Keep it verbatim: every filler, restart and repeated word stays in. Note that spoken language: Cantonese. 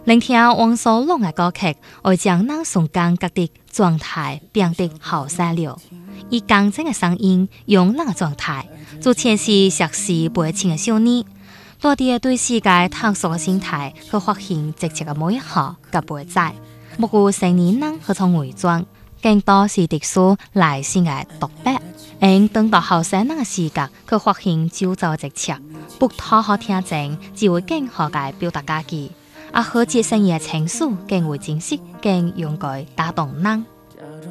聆聽王所錄嘅歌曲，會將咱崇光各地狀態變得好曬了。以乾淨嘅聲音，慵懶嘅狀態，做前是涉世背情嘅少年，多啲對世界探索嘅心態，去發現直接嘅每一刻嘅背載。不過成年人去從偽裝，更多是特殊來性嘅獨白。而等到後生人嘅視覺，去發現就做直接，不討好聽眾，只會更好嘅表達自己。啊，和接生嘅情緒更為真實，更應該打動人。